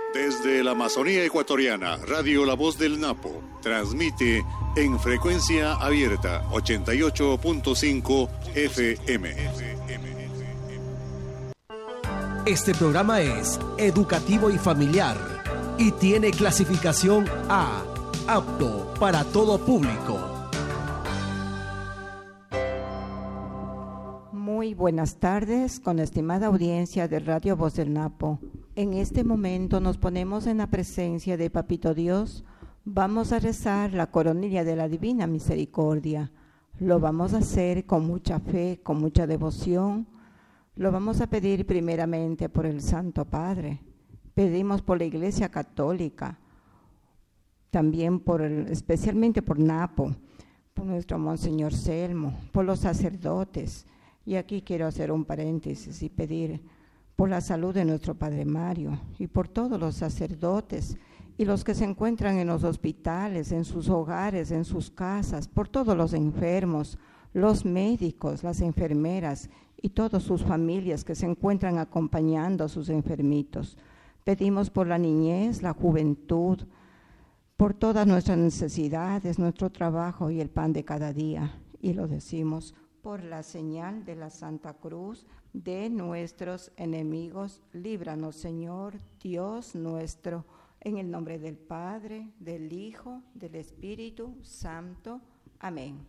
Desde la Amazonía ecuatoriana, Radio La Voz del Napo transmite en frecuencia abierta 88.5 FM. Este programa es educativo y familiar y tiene clasificación A, apto para todo público. Muy buenas tardes, con la estimada audiencia de Radio Voz del Napo. En este momento nos ponemos en la presencia de Papito Dios. Vamos a rezar la coronilla de la Divina Misericordia. Lo vamos a hacer con mucha fe, con mucha devoción. Lo vamos a pedir primeramente por el Santo Padre. Pedimos por la Iglesia Católica, también especialmente por Napo, por nuestro Monseñor Selmo, por los sacerdotes. Y aquí quiero hacer un paréntesis y pedir por la salud de nuestro Padre Mario y por todos los sacerdotes y los que se encuentran en los hospitales, en sus hogares, en sus casas, por todos los enfermos, los médicos, las enfermeras y todas sus familias que se encuentran acompañando a sus enfermitos. Pedimos por la niñez, la juventud, por todas nuestras necesidades, nuestro trabajo y el pan de cada día. Y lo decimos por la señal de la Santa Cruz de nuestros enemigos. Líbranos, Señor, Dios nuestro, en el nombre del Padre, del Hijo, del Espíritu Santo. Amén.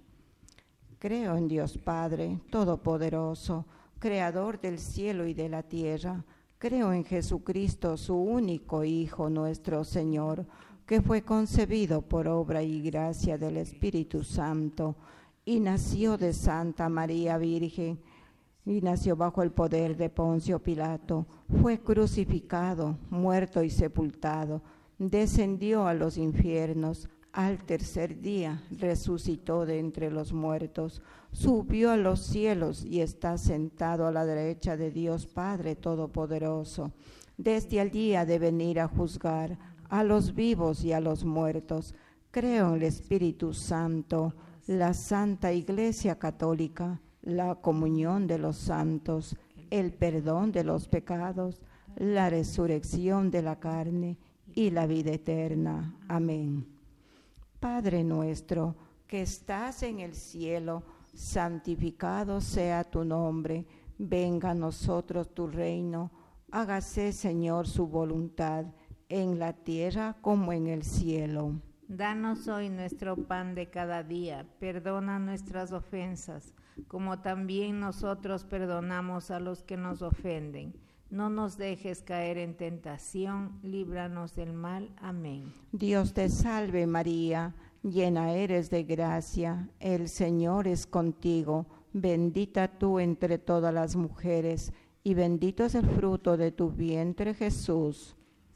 Creo en Dios Padre Todopoderoso, Creador del cielo y de la tierra. Creo en Jesucristo, su único Hijo, nuestro Señor, que fue concebido por obra y gracia del Espíritu Santo, y nació de Santa María Virgen, y nació bajo el poder de Poncio Pilato. Fue crucificado, muerto y sepultado, descendió a los infiernos. Al tercer día resucitó de entre los muertos, subió a los cielos y está sentado a la derecha de Dios Padre Todopoderoso. Desde allí ha de venir a juzgar a los vivos y a los muertos. Creo en el Espíritu Santo, la Santa Iglesia Católica, la comunión de los santos, el perdón de los pecados, la resurrección de la carne y la vida eterna. Amén. Padre nuestro, que estás en el cielo, santificado sea tu nombre. Venga a nosotros tu reino. Hágase, Señor, su voluntad, en la tierra como en el cielo. Danos hoy nuestro pan de cada día. Perdona nuestras ofensas, como también nosotros perdonamos a los que nos ofenden. No nos dejes caer en tentación, líbranos del mal. Amén. Dios te salve María, llena eres de gracia, el Señor es contigo, bendita tú entre todas las mujeres, y bendito es el fruto de tu vientre, Jesús.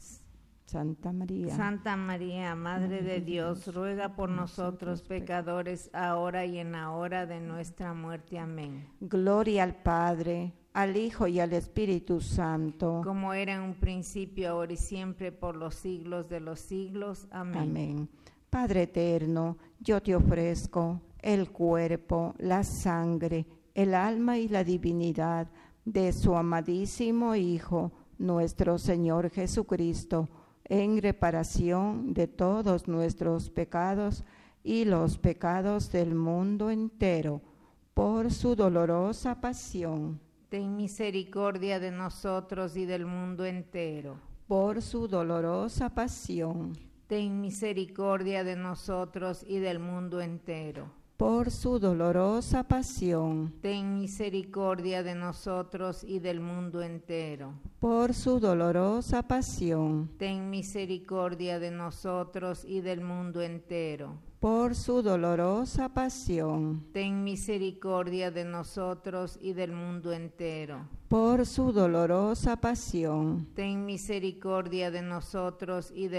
Santa María, Madre de Dios, ruega por nosotros pecadores, ahora y en la hora de nuestra muerte. Amén. Gloria al Padre, al Hijo y al Espíritu Santo, como era en un principio, ahora y siempre, por los siglos de los siglos. Amén. Amén. Padre eterno, yo te ofrezco el cuerpo, la sangre, el alma y la divinidad de su amadísimo Hijo, nuestro Señor Jesucristo, en reparación de todos nuestros pecados y los pecados del mundo entero, por su dolorosa pasión. Ten misericordia de nosotros y del mundo entero. Por su dolorosa pasión. Ten misericordia de nosotros y del mundo entero. Por su dolorosa pasión. Ten misericordia de nosotros y del mundo entero. Por su dolorosa pasión. Ten misericordia de nosotros y del mundo entero. Por su dolorosa pasión. Ten misericordia de nosotros y del mundo entero. Por su dolorosa pasión. Ten misericordia de nosotros y del